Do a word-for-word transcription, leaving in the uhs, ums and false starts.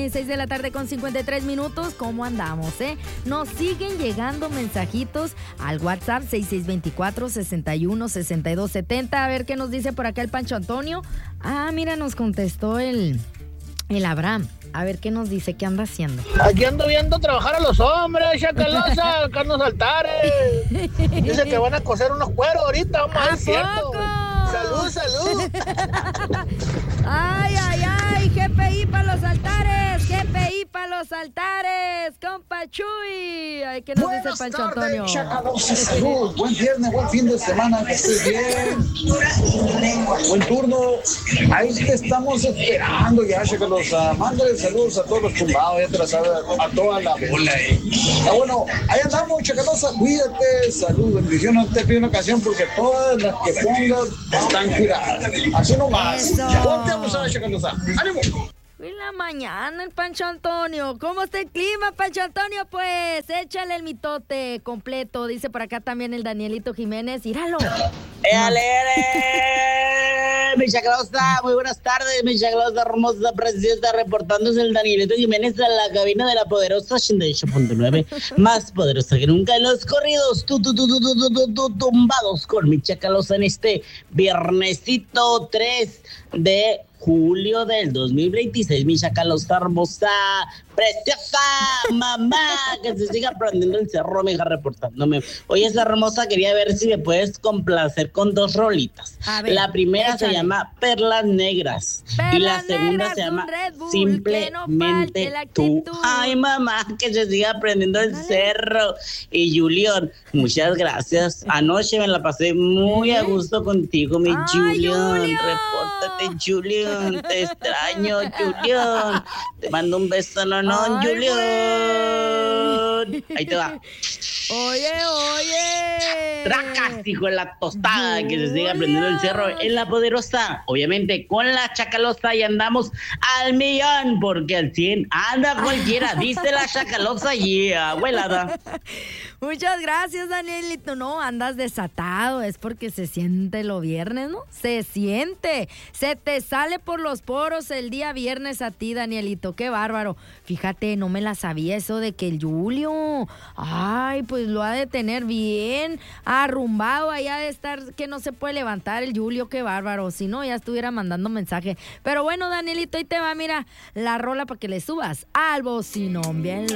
Morning, seis de la tarde con cincuenta y tres minutos. ¿Cómo andamos, eh? Nos siguen llegando mensajitos al WhatsApp seis seis dos cuatro, seis uno, seis dos siete cero. A ver qué nos dice por acá el Pancho Antonio. Ah, mira, nos contestó el, el Abraham. A ver qué nos dice, qué anda haciendo. Aquí ando viendo trabajar a los hombres, Chacalosa, Carlos Altares. Dice que van a coser unos cueros ahorita, vamos a ver, cierto. Salud, salud. Ay, ay, ay, G P I para los altares, G P I para los altares, compa Chuy. Ay, ¿qué nos Buenas dice Pancho tardes, Antonio? Chacalosa, salud. Buen viernes, buen fin de semana, que estés bien. Buen turno. Ahí te estamos esperando ya, Chacalosa. Mándale saludos a todos los tumbados, ya te la sabes, a toda la bola. Eh. Ah, bueno, ahí andamos, Chacalosa. Cuídate, salud, bendiciones. No te pido una ocasión porque todas las que pongas están cuidadas. Así nomás. Ponte abusada, Chacalosa. ¡Ánimo! En la mañana el Pancho Antonio. ¿Cómo está el clima, Pancho Antonio? Pues échale el mitote completo. Dice por acá también el Danielito Jiménez. ¡Íralo! ¡Éale, éale! Mi Chacalosa, muy buenas tardes, mi Chacalosa hermosa, preciosa, reportándose el Danielito Jiménez a la cabina de la poderosa ochenta y ocho punto nueve, más poderosa que nunca en los corridos, tu, tu, tu, tu, tu, tu, tu, tu, tumbados con mi Chacalosa en este viernesito tres de julio del dos mil veintiséis, mi Chacalosa hermosa, preciosa, mamá, que se siga prendiendo el cerro, mi hija, reportándome. Oye, esa hermosa, quería ver si me puedes complacer con dos rolitas. Ver, la primera échale. Se llama Perlas Negras. Perlas y la segunda Negras, se llama Bull, Simplemente no Tú. Ay, mamá, que se siga prendiendo el cerro. Y Julián, muchas gracias. Anoche me la pasé muy a gusto contigo, mi Julián. Repórtate, Julián. Te extraño, Julián. Te mando un beso, no, no, Julián. Ahí te va. Oye, oye. Tracas, hijo de la tostada, que se siga prendiendo el cerro en la poderosa. Obviamente, con la Chacalosa y andamos al millón, porque al cien anda cualquiera. Dice la Chacalosa y yeah, abuelada. Muchas gracias, Danielito. No, andas desatado. Es porque se siente lo viernes, ¿no? Se siente. Se te sale por los poros el día viernes a ti, Danielito. Qué bárbaro. Fíjate, no me la sabía eso de que el Julio, ay, pues lo ha de tener bien arrumbado. Allá de estar que no se puede levantar el Julio. Qué bárbaro. Si no, ya estuviera mandando mensaje. Pero bueno, Danielito, ahí te va, mira, la rola para que le subas al bocinón. Bien.